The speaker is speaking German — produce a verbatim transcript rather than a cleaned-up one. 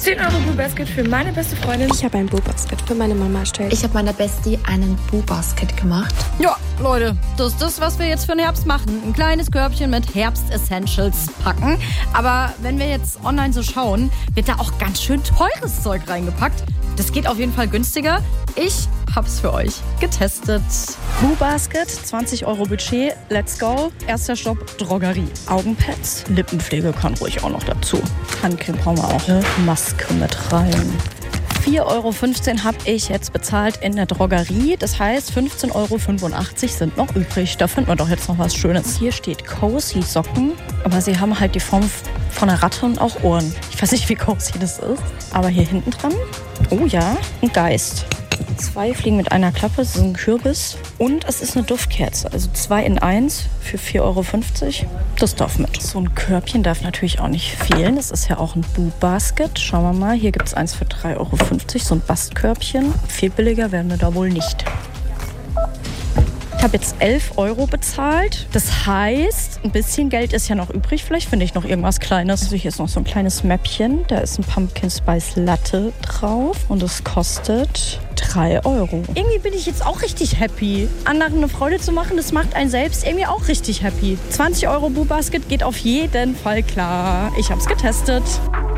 zehn Euro Boo Basket für meine beste Freundin. Ich habe ein Boo Basket für meine Mama erstellt. Ich habe meiner Bestie einen Boo Basket gemacht. Ja, Leute, das ist das, was wir jetzt für den Herbst machen. Ein kleines Körbchen mit Herbst-Essentials packen. Aber wenn wir jetzt online so schauen, wird da auch ganz schön teures Zeug reingepackt. Das geht auf jeden Fall günstiger. Ich hab's für euch getestet. Boo Basket, zwanzig Euro Budget, let's go. Erster Stopp, Drogerie. Augenpads, Lippenpflege kann ruhig auch noch dazu. Handcreme brauchen wir auch, ne? Maske mit rein. vier Euro fünfzehn habe ich jetzt bezahlt in der Drogerie. Das heißt, fünfzehn Euro fünfundachtzig sind noch übrig. Da finden wir doch jetzt noch was Schönes. Hier steht Cozy Socken, aber sie haben halt die Form von einer Ratte und auch Ohren. Ich weiß nicht, wie cozy das ist. Aber hier hinten dran, oh ja, ein Geist. Zwei fliegen mit einer Klappe, das ist ein Kürbis. Und es ist eine Duftkerze, also zwei in eins für vier Euro fünfzig. Das darf mit. So ein Körbchen darf natürlich auch nicht fehlen. Das ist ja auch ein Boo Basket. Schauen wir mal, hier gibt es eins für drei Euro fünfzig, so ein Bastkörbchen. Viel billiger werden wir da wohl nicht. Ich habe jetzt elf Euro bezahlt. Das heißt, ein bisschen Geld ist ja noch übrig. Vielleicht finde ich noch irgendwas Kleines. Also hier ist noch so ein kleines Mäppchen. Da ist ein Pumpkin Spice Latte drauf. Und es kostet drei Euro. Irgendwie bin ich jetzt auch richtig happy. Anderen eine Freude zu machen, das macht einen selbst irgendwie auch richtig happy. zwanzig Euro Boo Basket geht auf jeden Fall klar. Ich habe es getestet.